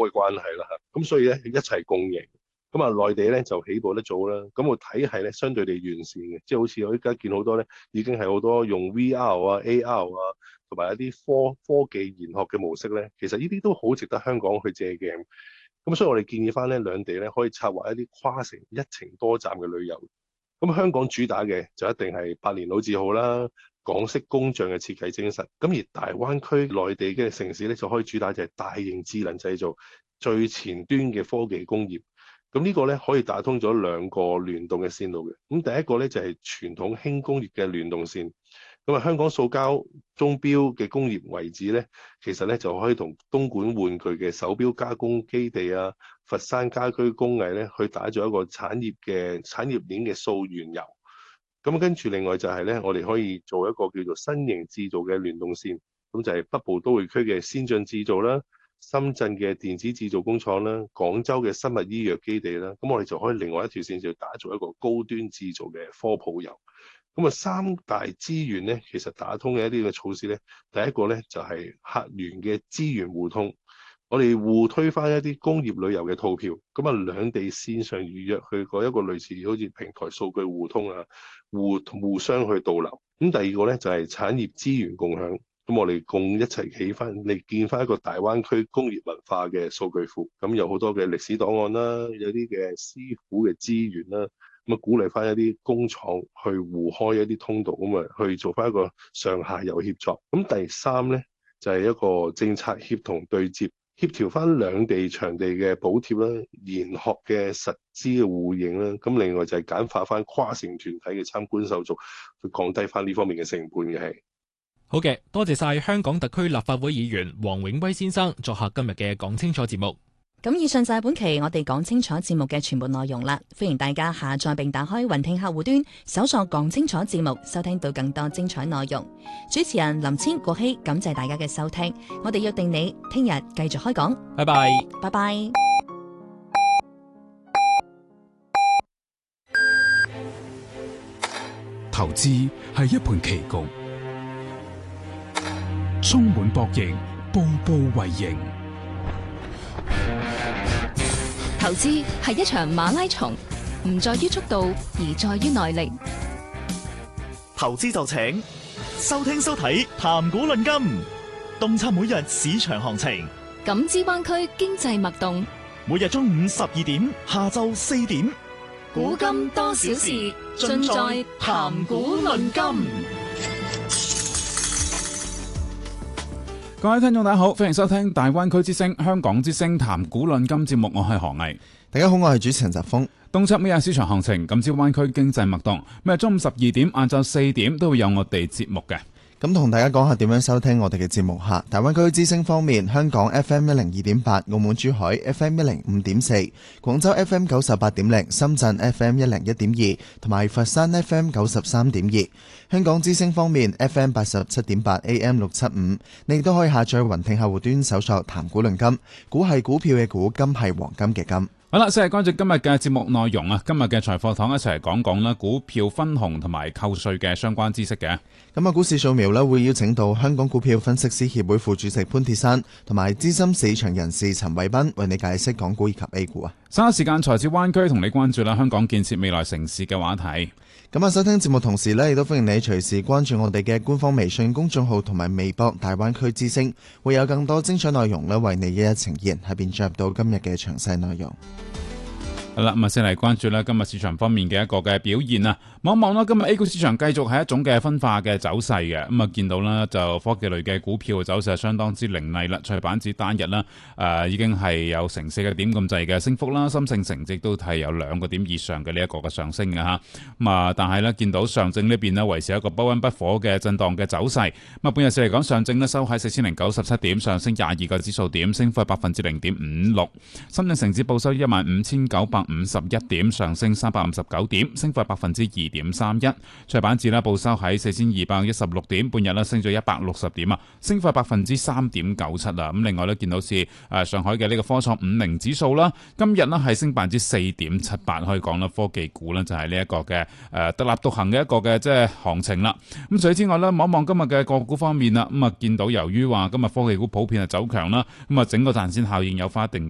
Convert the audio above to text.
嘅關係啦嚇。咁所以咧一齊共贏。咁啊，內地咧就起步得早啦，咁個體系咧相對地完善嘅，即係好似我依家見好多咧已經係好多用 VR 啊、AR 啊，同埋一啲科技研學嘅模式咧，其實呢啲都好值得香港去借鏡。咁所以我哋建議翻咧兩地咧可以策劃一啲跨城一程多站嘅旅遊。咁香港主打嘅就一定係百年老字號啦，港式工匠嘅設計精神。咁而大灣區內地嘅城市咧就可以主打就係大型智能製造、最前端嘅科技工業。咁呢個咧可以打通咗兩個聯動嘅線路嘅。咁第一個咧就係傳統輕工業嘅聯動線。咁啊，香港塑膠鐘錶嘅工業遺址咧，其實咧就可以同東莞玩具嘅手錶加工基地啊、佛山家居工藝咧，去打造一個產業鏈嘅溯源遊。咁跟住另外就係咧，我哋可以做一個叫做新型製造嘅聯動線，咁就係北部都會區嘅先進製造啦、深圳嘅電子製造工廠啦、廣州嘅生物醫藥基地啦，咁我哋就可以另外一條線就打造一個高端製造嘅科普遊。咁啊，三大資源咧，其實打通嘅一啲嘅措施咧，第一個咧就係客源嘅資源互通，我哋互推翻一啲工業旅遊嘅套票，咁啊兩地線上預約去過一個類似好似平台數據互通啊，互相去導流。咁第二個咧就係產業資源共享，咁我哋共一齊起翻嚟建翻一個大灣區工業文化嘅數據庫，咁有好多嘅歷史檔案啦，有啲嘅師傅嘅資源啦。咁啊，鼓勵翻一啲工廠去互開一啲通道，咁啊去做翻一個上下游協作。咁第三咧就係一個政策協同對接，協調翻兩地場地嘅補貼啦、研學嘅實資嘅互認啦。咁另外就係簡化翻跨城團體嘅參觀手續，去降低翻呢方面嘅成本嘅係。 好嘅，多謝晒香港特區立法會議員黃永威先生作客今日嘅講清楚節目。 咁以上就係本期我哋講清楚節目嘅全部內容啦。歡迎大家下載並打開雲聽客戶端，搜索講清楚節目，收聽到更多精彩內容。主持人林千國希，感謝大家嘅收聽，我哋約定你聽日繼續開講。 拜拜， 拜拜。 投資係一盤棋局，充滿博弈，步步為營。 投資係一場馬拉松，唔在於速度，而在於耐力。 投資就請收聽收睇談股論金，洞察每日市場行情， 感知灣區經濟脈動。 每日中午12點，下晝4點， 古今多少事，盡在談股論金。 各位聽眾大家好，歡迎收聽大灣區之聲、香港之聲談股論金節目，我係何毅。 大家好，我係主持人澤峰。 洞察每日市場行情，感知灣區經濟脈動。每日中午12點、晏晝4點都會有我哋節目嘅。 咁同大家講下點樣收聽我哋嘅節目吓。大灣區之聲方面，香港 FM 102.8，澳門珠海 FM 105.4，廣州 FM 98.0，深圳 FM 101.2，同埋佛山 FM 93.2。香港之聲方面 FM 87.8 AM 675，你亦都可以下載雲聽客戶端搜索談股論金，股係股票嘅股，金係黃金嘅金。 好啦，先係關注今日嘅節目內容啊！今日嘅財貨堂一齊嚟講講啦，股票分紅同埋扣稅嘅相關知識嘅。 咁啊，股市掃描呢會邀請到香港股票分析師協會副主席潘鐵珊同埋資深市場人士陳偉斌為你解釋港股以及 A 股啊。 稍後時間財智灣區同你關注啦，香港建設未來城市嘅話題。 咁啊，收聽節目同時呢，亦都歡迎你隨時關注我哋嘅官方微信公眾號同埋微博大灣區之聲，會有更多精彩內容呢為你一一呈現，係便進入到今日嘅詳細內容。 好啦，咁啊，先嚟關注啦今日市場方面嘅一個嘅表現啊。望一望啦，今日 A 股市場繼續係一種嘅分化嘅走勢嘅。咁啊，見到啦就科技類嘅股票嘅走勢係相當之凌厲啦。創業板指單日啦，已經係有成4個點咁滯嘅升幅啦。深證成績都係有2個點以上嘅呢一個嘅上升嘅吓。咁啊，但係咧見到上證呢邊呢維持一個不溫不火嘅震盪嘅走勢。咁啊，半日市嚟講，上證呢收喺4097點，上升22個指數點，升幅係0.56%。深證成指報收15951點，上升359點，升幅係2.31%。創業板指呢報收喺4216點，半日呢升咗160點啊，升幅係3.97%啊。咁另外呢，見到是上海嘅呢個科創50指數啦，今日呢係升4.78%，可以講啦，科技股呢就係呢一個嘅獨立獨行嘅一個嘅即係行情啦。咁除此之外呢，望一望今日嘅個股方面啦，咁啊見到由於話今日科技股普遍係走強啦，咁啊整個彈線效應有翻一定